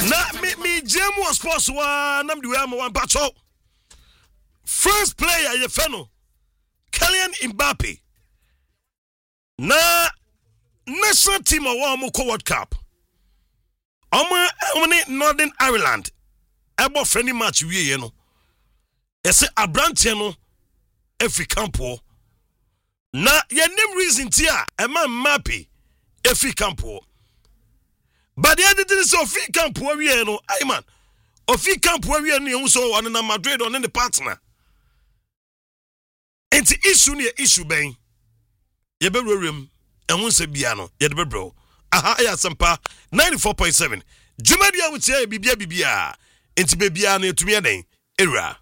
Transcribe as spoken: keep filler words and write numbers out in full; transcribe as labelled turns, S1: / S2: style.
S1: Na me me Jemu sports wa nam di we am one pacho. First player ye feno. Kylian Mbappe. Na national team of one World Cup. Oma omni Northern Ireland. Ebo friendly match wie ye no. Ese abrante no efi campo. Na ye name reason tia ema Mbappe efi campo. But the other thing is ofi campo wie no, ay man. Ofi campo wie no ye so on na Madrid on the partner. Enti issue ne issue ben. Ye be rerem ehun se bia no ye de bebro. Aha ya sempa ninety-four point seven. Jumadi a wutia bibia bibia. Enti be bia na etumi den. Era